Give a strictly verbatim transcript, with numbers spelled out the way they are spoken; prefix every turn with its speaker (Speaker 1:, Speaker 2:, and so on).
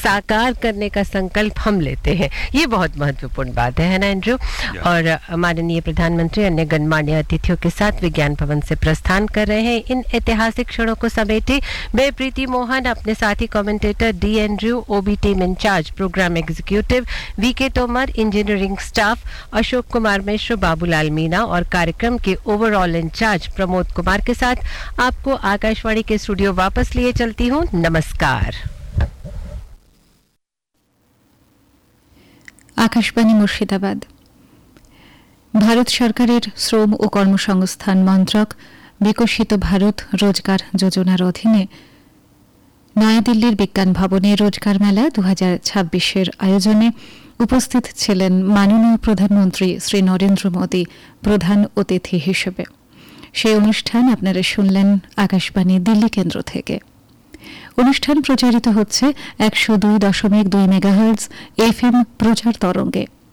Speaker 1: साकार करने का संकल्प हम लेते हैं। ये बहुत महत्वपूर्ण बात है, है ना एंड्रू? और माननीय प्रधानमंत्री अन्य गणमान्य अतिथियों के साथ विज्ञान भवन से प्रस्थान कर रहे हैं। इन ऐतिहासिक क्षणों को समेटे मैं प्रीति मोहन, अपने साथी commentator D Andrew, OB team incharge, programme executive we के तोमर, इंजीनियरिंग स्टाफ अशोक कुमार मिश्र, बाबूलाल मीना और कार्यक्रम के ओवरऑल इंचार्ज प्रमोद कुमार के साथ आपको आकाशवाणी के स्टूडियो वापस लिए चलती हूँ। नमस्कार।
Speaker 2: आकाशवाणी मुर्शिदाबाद। भारत सरकारेर श्रम ओ कर्मसंस्थान मंत्रक विकसित भारत रोजगार योजनार अधीने नयादिल्लिर विज्ञान भवने रोजगार मेला दो हज़ार छब्बीस आयोजने उपस्थित छिलेन माननीय प्रधानमंत्री श्री नरेंद्र मोदी प्रधान अतिथि हिसेबे। সেই অনুষ্ঠান আপনারা শুনলেন আকাশবাণী দিল্লি কেন্দ্র থেকে। অনুষ্ঠান প্রচারিত হচ্ছে একশো দুই দশমিক দুই মেগাহার্টজ এফএম প্রচার তরঙ্গে।